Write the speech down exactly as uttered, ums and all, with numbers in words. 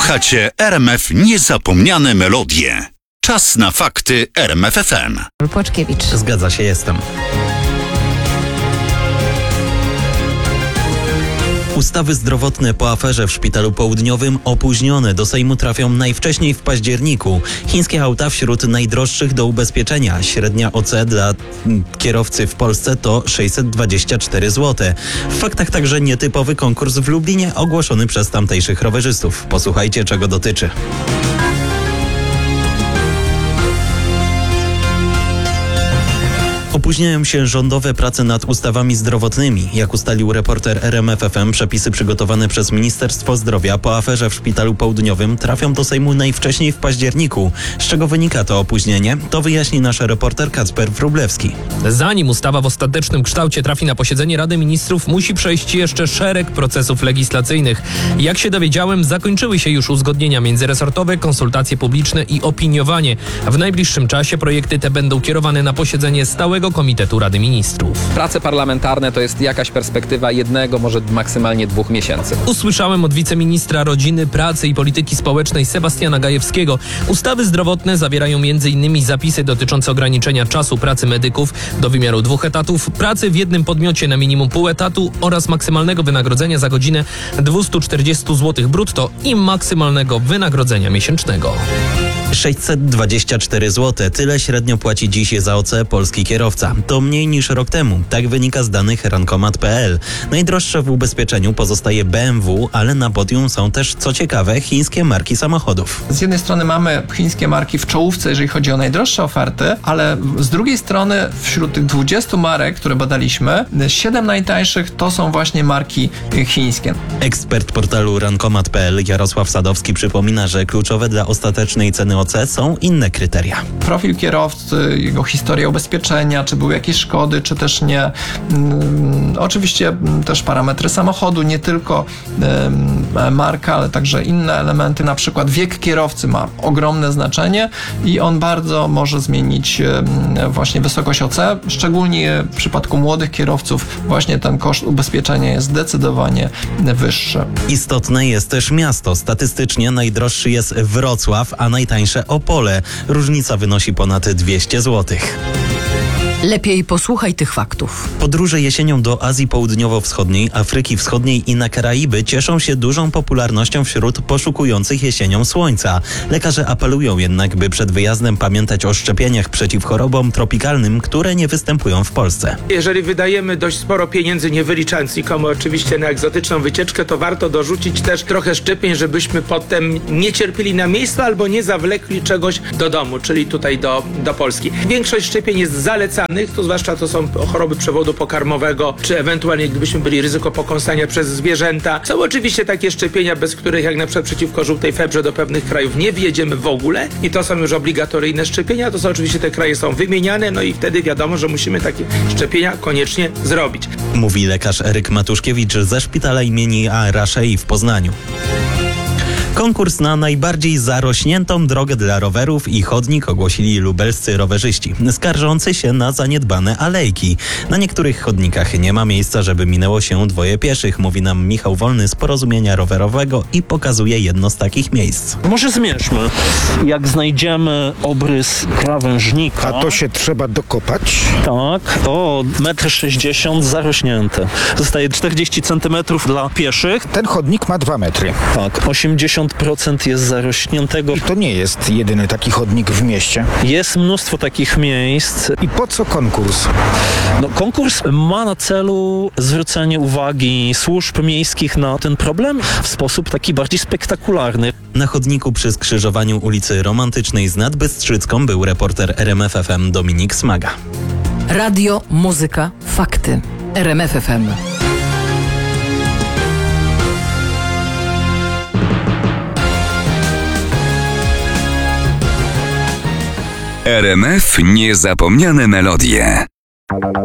Słuchacie R M F Niezapomniane Melodie. Czas na fakty R M F F M. Płaczkiewicz. Zgadza się, jestem. Ustawy zdrowotne po aferze w Szpitalu Południowym opóźnione do Sejmu trafią najwcześniej w październiku. Chińskie auta wśród najdroższych do ubezpieczenia. Średnia O C dla kierowcy w Polsce to sześćset dwadzieścia cztery złote. W faktach także nietypowy konkurs w Lublinie ogłoszony przez tamtejszych rowerzystów. Posłuchajcie, czego dotyczy. Opóźniają się rządowe prace nad ustawami zdrowotnymi. Jak ustalił reporter R M F F M, przepisy przygotowane przez Ministerstwo Zdrowia po aferze w Szpitalu Południowym trafią do Sejmu najwcześniej w październiku. Z czego wynika to opóźnienie? To wyjaśni nasz reporter Kacper Wróblewski. Zanim ustawa w ostatecznym kształcie trafi na posiedzenie Rady Ministrów, musi przejść jeszcze szereg procesów legislacyjnych. Jak się dowiedziałem, zakończyły się już uzgodnienia międzyresortowe, konsultacje publiczne i opiniowanie. W najbliższym czasie projekty te będą kierowane na posiedzenie stałego Komitetu Rady Ministrów. Prace parlamentarne to jest jakaś perspektywa jednego, może maksymalnie dwóch miesięcy. Usłyszałem od wiceministra Rodziny, Pracy i Polityki Społecznej Sebastiana Gajewskiego. Ustawy zdrowotne zawierają między innymi zapisy dotyczące ograniczenia czasu pracy medyków do wymiaru dwóch etatów, pracy w jednym podmiocie na minimum pół etatu oraz maksymalnego wynagrodzenia za godzinę dwieście czterdzieści złotych brutto i maksymalnego wynagrodzenia miesięcznego. sześćset dwadzieścia cztery złote. Tyle średnio płaci dziś za O C polski kierowca. To mniej niż rok temu. Tak wynika z danych rankomat kropka p l. Najdroższe w ubezpieczeniu pozostaje B M W, ale na podium są też, co ciekawe, chińskie marki samochodów. Z jednej strony mamy chińskie marki w czołówce, jeżeli chodzi o najdroższe oferty, ale z drugiej strony wśród tych dwudziestu marek, które badaliśmy, siedem najtańszych to są właśnie marki chińskie. Ekspert portalu rankomat kropka p l Jarosław Sadowski przypomina, że kluczowe dla ostatecznej ceny O C są inne kryteria. Profil kierowcy, jego historia ubezpieczenia, czy były jakieś szkody, czy też nie. Hmm, oczywiście też parametry samochodu, nie tylko hmm, marka, ale także inne elementy, na przykład wiek kierowcy ma ogromne znaczenie i on bardzo może zmienić hmm, właśnie wysokość O C, szczególnie w przypadku młodych kierowców właśnie ten koszt ubezpieczenia jest zdecydowanie wyższy. Istotne jest też miasto. Statystycznie najdroższy jest Wrocław, a najtańsze Opole. Różnica wynosi ponad dwieście złotych. Lepiej posłuchaj tych faktów. Podróże jesienią do Azji Południowo-Wschodniej, Afryki Wschodniej i na Karaiby cieszą się dużą popularnością wśród poszukujących jesienią słońca. Lekarze apelują jednak, by przed wyjazdem pamiętać o szczepieniach przeciw chorobom tropikalnym, które nie występują w Polsce. Jeżeli wydajemy dość sporo pieniędzy, nie wyliczając nikomu oczywiście na egzotyczną wycieczkę, to warto dorzucić też trochę szczepień, żebyśmy potem nie cierpieli na miejscu albo nie zawlekli czegoś do domu, czyli tutaj do, do Polski. Większość szczepień jest zalecanych, to zwłaszcza to są choroby przewodu pokarmowego, czy ewentualnie gdybyśmy byli ryzyko pokąsania przez zwierzęta. Są oczywiście takie szczepienia, bez których jak na przykład przeciwko żółtej febrze do pewnych krajów nie wjedziemy w ogóle i to są już obligatoryjne szczepienia, to są oczywiście te kraje są wymieniane, no i wtedy wiadomo, że musimy takie szczepienia koniecznie zrobić. Mówi lekarz Eryk Matuszkiewicz ze szpitala imieni A. Raszei w Poznaniu. Konkurs na najbardziej zarośniętą drogę dla rowerów i chodnik ogłosili lubelscy rowerzyści, skarżący się na zaniedbane alejki. Na niektórych chodnikach nie ma miejsca, żeby minęło się dwoje pieszych, mówi nam Michał Wolny z Porozumienia Rowerowego i pokazuje jedno z takich miejsc. Może zmierzmy. Jak znajdziemy obrys krawężnika... A to się trzeba dokopać? Tak. O, metr sześćdziesiąt zarośnięte. Zostaje czterdzieści centymetrów dla pieszych. Ten chodnik ma dwa metry. Tak, osiemdziesiąt procent jest zarośniętego. I to nie jest jedyny taki chodnik w mieście. Jest mnóstwo takich miejsc. I po co konkurs? No, konkurs ma na celu zwrócenie uwagi służb miejskich na ten problem w sposób taki bardziej spektakularny. Na chodniku przy skrzyżowaniu ulicy Romantycznej z Nadbystrzycką był reporter R M F F M Dominik Smaga. Radio, muzyka, fakty. R M F F M. R M F Niezapomniane Melodie.